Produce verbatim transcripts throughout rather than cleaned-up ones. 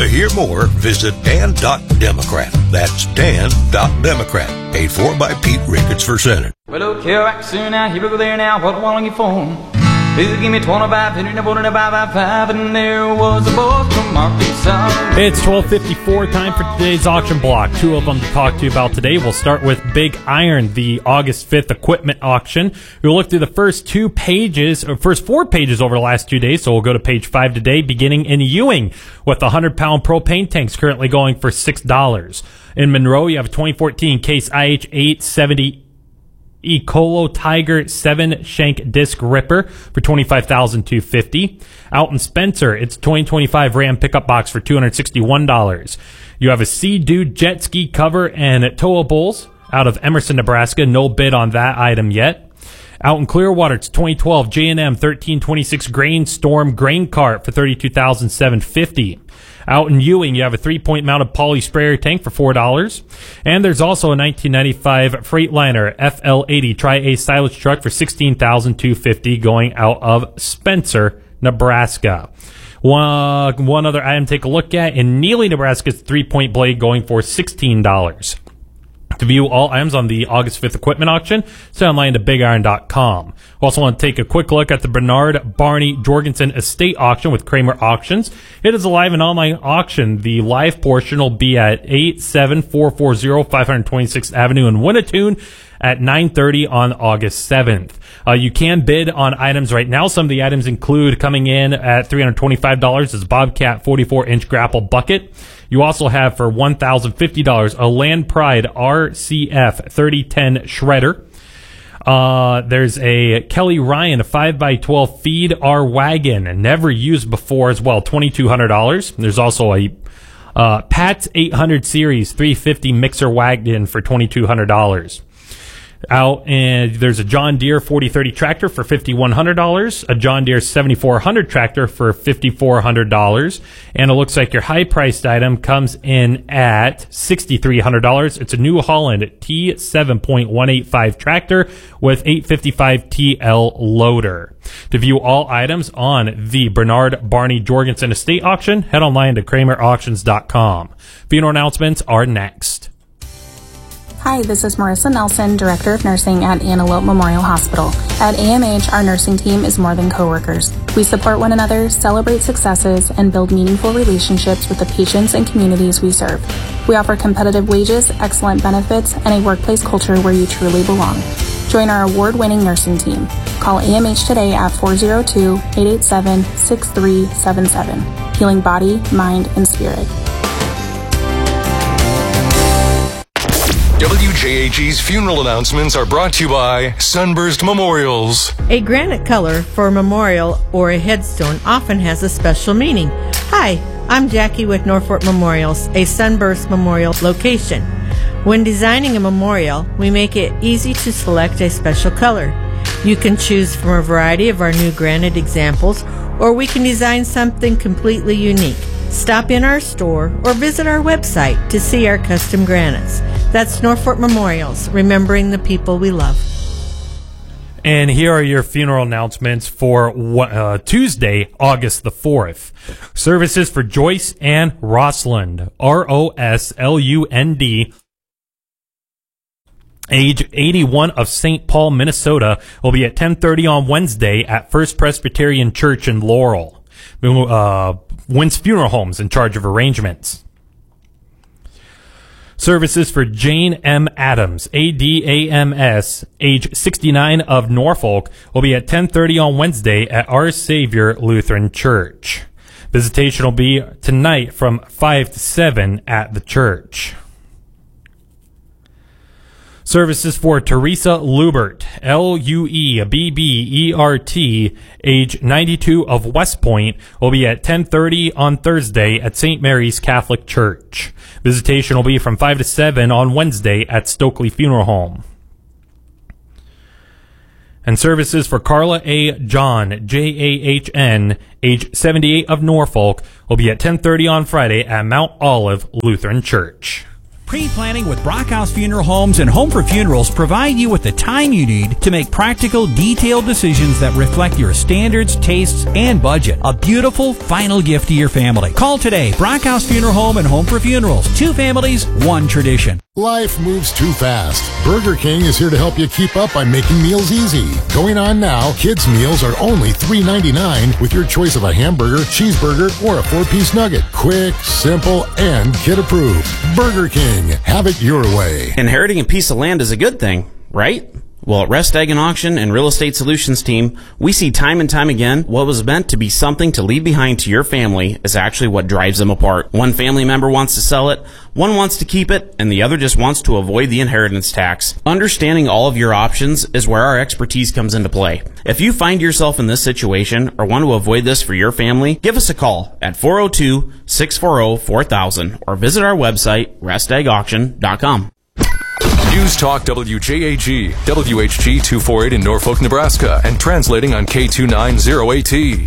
To hear more, visit dan dot democrat. That's dan dot democrat. Paid for by Pete Ricketts for Senate. Well, okay, all right, soon now, here we go there now, what want you for? Please give me twenty-five, five, and there was a boy from Arkansas. It's twelve fifty-four, time for today's auction block. Two of them to talk to you about today. We'll start with Big Iron, the August fifth equipment auction. We'll look through the first two pages, or first four pages over the last two days, so we'll go to page five today, beginning in Ewing, with the one hundred pound propane tanks currently going for six dollars. In Monroe, you have a twenty fourteen Case I H eight seventy Ecolo Tiger seven shank disc ripper for twenty-five thousand two hundred fifty dollars. Out in Spencer, it's twenty twenty-five Ram pickup box for two hundred sixty-one dollars. You have a Sea-Doo jet ski cover and towables out of Emerson, Nebraska. No bid on that item yet. Out in Clearwater, it's twenty twelve J and M thirteen twenty-six Grain Storm grain cart for thirty-two thousand seven hundred fifty dollars. Out in Ewing, you have a three-point mounted poly sprayer tank for four dollars. And there's also a nineteen ninety-five Freightliner F L eighty Tri-A silage truck for sixteen thousand two hundred fifty dollars going out of Spencer, Nebraska. One, one other item to take a look at. In Neely, Nebraska, it's a three-point blade going for sixteen dollars. To view all items on the August fifth equipment auction, stay online to big iron dot com. We also want to take a quick look at the Bernard Barney Jorgensen Estate Auction with Kramer Auctions. It is a live and online auction. The live portion will be at eight seven four four zero five twenty-sixth Avenue in Winnetoon at nine thirty on August seventh. Uh, you can bid on items right now. Some of the items include, coming in at three hundred twenty-five dollars, is Bobcat forty-four inch grapple bucket. You also have for one thousand fifty dollars a Land Pride R C F thirty ten shredder. Uh, there's a Kelly Ryan five by twelve feed R wagon, never used before as well, twenty-two hundred dollars. There's also a uh, Pat's eight hundred series three fifty mixer wagon for twenty-two hundred dollars. Out and there's a John Deere forty thirty tractor for fifty-one hundred dollars, a John Deere seventy-four hundred tractor for fifty-four hundred dollars, and it looks like your high-priced item comes in at sixty-three hundred dollars. It's a New Holland T seven point one eight five tractor with eight fifty-five T L loader. To view all items on the Bernard Barney Jorgensen Estate Auction, head online to kramer auctions dot com. Funeral announcements are next. Hi, this is Marissa Nelson, Director of Nursing at Antelope Memorial Hospital. At A M H, our nursing team is more than coworkers. We support one another, celebrate successes, and build meaningful relationships with the patients and communities we serve. We offer competitive wages, excellent benefits, and a workplace culture where you truly belong. Join our award-winning nursing team. Call A M H today at four oh two, eight eight seven, six three seven seven. Healing body, mind, and spirit. W J H E's funeral announcements are brought to you by Sunburst Memorials. A granite color for a memorial or a headstone often has a special meaning. Hi, I'm Jackie with Norfolk Memorials, a Sunburst Memorial location. When designing a memorial, we make it easy to select a special color. You can choose from a variety of our new granite examples, or we can design something completely unique. Stop in our store or visit our website to see our custom granites. That's Norfolk Memorials, remembering the people we love. And here are your funeral announcements for uh, Tuesday, August the fourth. Services for Joyce Ann Rosland, R O S L U N D, age eighty-one, of Saint Paul, Minnesota, will be at ten thirty on Wednesday at First Presbyterian Church in Laurel. Uh, Wins Funeral Homes in charge of arrangements. Services for Jane M. Adams, A D A M S, age sixty-nine, of Norfolk, will be at ten thirty on Wednesday at Our Savior Lutheran Church. Visitation will be tonight from five to seven at the church. Services for Teresa Lubert, L U E B B E R T, age ninety-two, of West Point, will be at ten thirty on Thursday at Saint Mary's Catholic Church. Visitation will be from five to seven on Wednesday at Stokely Funeral Home. And services for Carla A. John, J A H N, age seventy-eight, of Norfolk, will be at ten thirty on Friday at Mount Olive Lutheran Church. Pre-planning with Brockhouse Funeral Homes and Home for Funerals provide you with the time you need to make practical, detailed decisions that reflect your standards, tastes, and budget. A beautiful final gift to your family. Call today. Brockhouse Funeral Home and Home for Funerals. Two families, one tradition. Life moves too fast. Burger King is here to help you keep up by making meals easy. Going on now, kids' meals are only three ninety-nine with your choice of a hamburger, cheeseburger, or a four-piece nugget. Quick, simple, and kid-approved. Burger King. Have it your way. Inheriting a piece of land is a good thing, right? Well, at Rest Egg and Auction and Real Estate Solutions team, we see time and time again what was meant to be something to leave behind to your family is actually what drives them apart. One family member wants to sell it, one wants to keep it, and the other just wants to avoid the inheritance tax. Understanding all of your options is where our expertise comes into play. If you find yourself in this situation or want to avoid this for your family, give us a call at four oh two, six four oh, four thousand or visit our website, rest egg auction dot com. News Talk W J A G, W H G two forty-eight in Norfolk, Nebraska, and translating on K two ninety A T.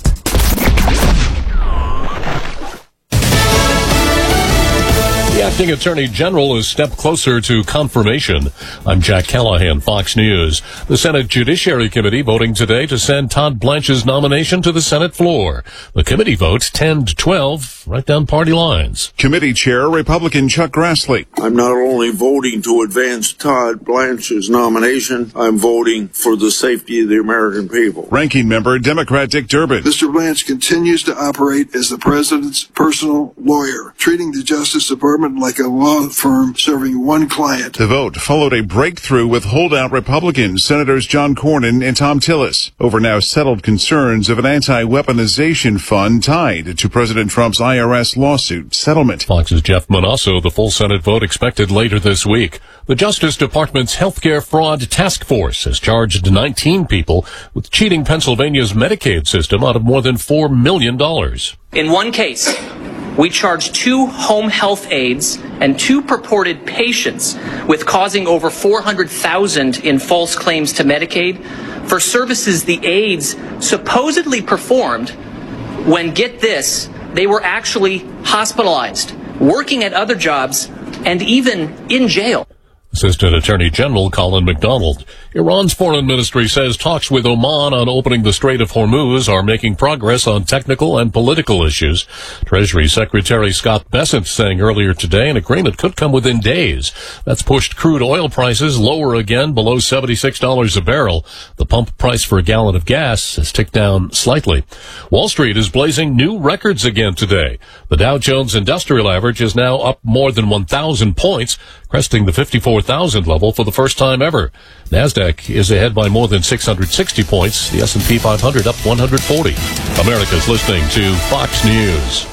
The acting attorney general is a step closer to confirmation. I'm Jack Callahan, Fox News. The Senate Judiciary Committee voting today to send Todd Blanche's nomination to the Senate floor. The committee votes ten to twelve, right down party lines. Committee Chair Republican Chuck Grassley. I'm not only voting to advance Todd Blanche's nomination, I'm voting for the safety of the American people. Ranking Member Democrat Dick Durbin. Mister Blanche continues to operate as the president's personal lawyer, treating the Justice Department like a law firm serving one client. The vote followed a breakthrough with holdout Republicans, Senators John Cornyn and Tom Tillis, over now settled concerns of an anti-weaponization fund tied to President Trump's I R S lawsuit settlement. Fox's Jeff Manasso, the full Senate vote expected later this week. The Justice Department's Healthcare Fraud Task Force has charged nineteen people with cheating Pennsylvania's Medicaid system out of more than four million dollars. In one case, we charged two home health aides and two purported patients with causing over four hundred thousand dollars in false claims to Medicaid for services the aides supposedly performed when, get this, they were actually hospitalized, working at other jobs, and even in jail. Assistant Attorney General Colin McDonald. Iran's foreign ministry says talks with Oman on opening the Strait of Hormuz are making progress on technical and political issues. Treasury Secretary Scott Bessent saying earlier today an agreement could come within days. That's pushed crude oil prices lower again below seventy-six dollars a barrel. The pump price for a gallon of gas has ticked down slightly. Wall Street is blazing new records again today. The Dow Jones Industrial Average is now up more than one thousand points, cresting the fifty-four thousand level for the first time ever. NASDAQ is ahead by more than six hundred sixty points. The S and P five hundred up one hundred forty. America's listening to Fox News.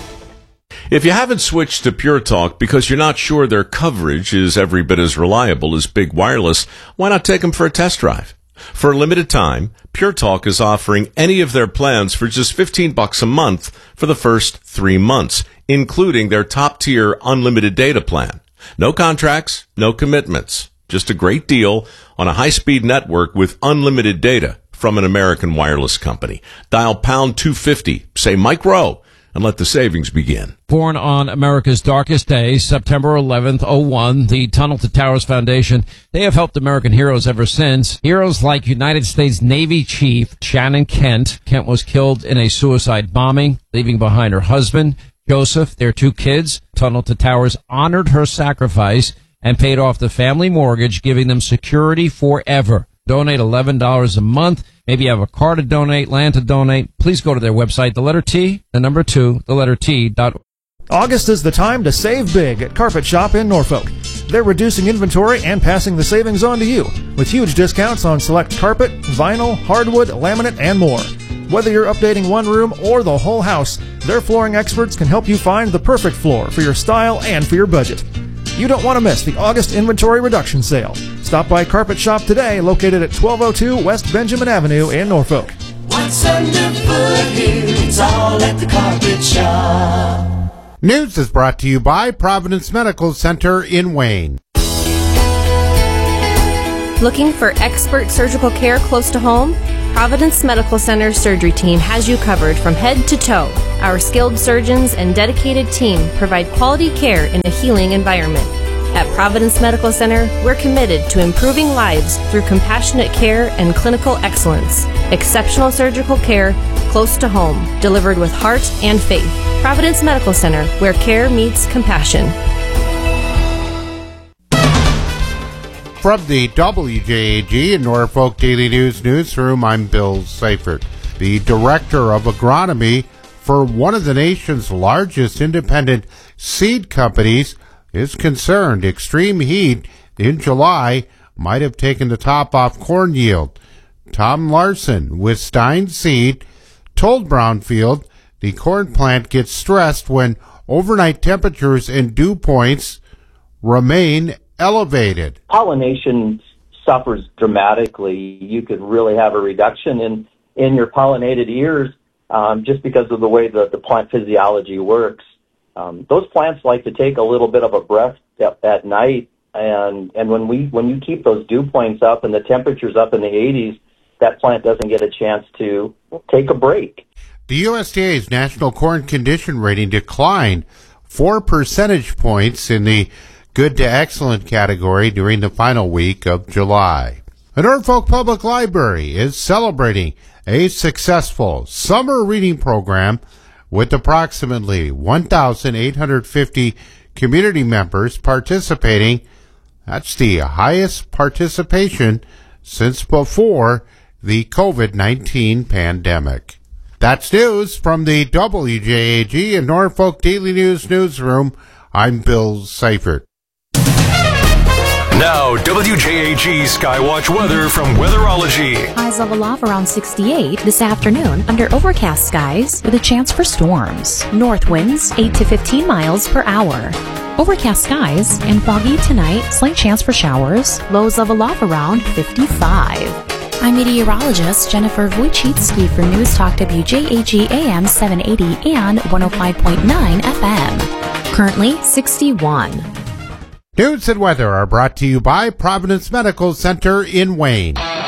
If you haven't switched to Pure Talk because you're not sure their coverage is every bit as reliable as Big Wireless, why not take them for a test drive? For a limited time, Pure Talk is offering any of their plans for just fifteen bucks a month for the first three months, including their top-tier unlimited data plan. No contracts, no commitments. Just a great deal on a high-speed network with unlimited data from an American wireless company. Dial pound two fifty, say Mike Rowe, and let the savings begin. Born on America's darkest day, September eleventh, oh one, the Tunnel to Towers Foundation, they have helped American heroes ever since. Heroes like United States Navy Chief Shannon Kent. Kent was killed in a suicide bombing, leaving behind her husband, Joseph, their two kids. Tunnel to Towers honored her sacrifice and paid off the family mortgage, giving them security forever. Donate eleven dollars a month. Maybe you have a car to donate, land to donate. Please go to their website, the letter T, the number two, the letter T dot org. August is the time to save big at Carpet Shop in Norfolk. They're reducing inventory and passing the savings on to you with huge discounts on select carpet, vinyl, hardwood, laminate, and more. Whether you're updating one room or the whole house, their flooring experts can help you find the perfect floor for your style and for your budget. You don't want to miss the August inventory reduction sale. Stop by Carpet Shop today, located at twelve oh two West Benjamin Avenue in Norfolk. What's underfoot here? It's all at the Carpet Shop. News is brought to you by Providence Medical Center in Wayne. Looking for expert surgical care close to home? Providence Medical Center's surgery team has you covered from head to toe. Our skilled surgeons and dedicated team provide quality care in a healing environment. At Providence Medical Center, we're committed to improving lives through compassionate care and clinical excellence. Exceptional surgical care close to home, delivered with heart and faith. Providence Medical Center, where care meets compassion. From the W J A G and Norfolk Daily News newsroom, I'm Bill Seifert. The director of agronomy for one of the nation's largest independent seed companies is concerned extreme heat in July might have taken the top off corn yield. Tom Larson with Stein Seed told Brownfield the corn plant gets stressed when overnight temperatures and dew points remain elevated. Pollination suffers dramatically. You could really have a reduction in, in your pollinated ears um, just because of the way that the plant physiology works. Um, those plants like to take a little bit of a breath at, at night, and, and when we when you keep those dew points up and the temperatures up in the eighties, that plant doesn't get a chance to take a break. The U S D A's National Corn Condition Rating declined four percentage points in the good to excellent category during the final week of July. The Norfolk Public Library is celebrating a successful summer reading program with approximately one thousand eight hundred fifty community members participating. That's the highest participation since before the COVID nineteen pandemic. That's news from the W J A G and Norfolk Daily News newsroom. I'm Bill Seifert. Now, W J A G Skywatch weather from Weatherology. Highs of aloft around sixty-eight this afternoon under overcast skies with a chance for storms. North winds eight to fifteen miles per hour. Overcast skies and foggy tonight, slight chance for showers. Lows of aloft around fifty-five. I'm meteorologist Jennifer Wojcicki for News Talk W J A G A M seven eighty and one oh five point nine F M. Currently sixty-one. News and weather are brought to you by Providence Medical Center in Wayne.